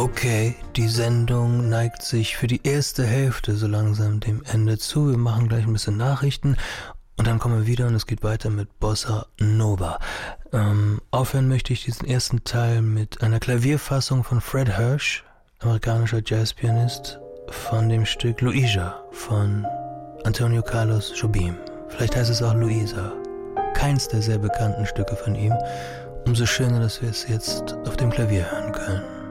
Okay, die Sendung neigt sich für die erste Hälfte so langsam dem Ende zu. Wir machen gleich ein bisschen Nachrichten und dann kommen wir wieder und es geht weiter mit Bossa Nova. Aufhören möchte ich diesen ersten Teil mit einer Klavierfassung von Fred Hirsch, amerikanischer Jazzpianist, von dem Stück Luisa von Antonio Carlos Jobim. Vielleicht heißt es auch Luisa. Keins der sehr bekannten Stücke von ihm. Umso schöner, dass wir es jetzt auf dem Klavier hören können.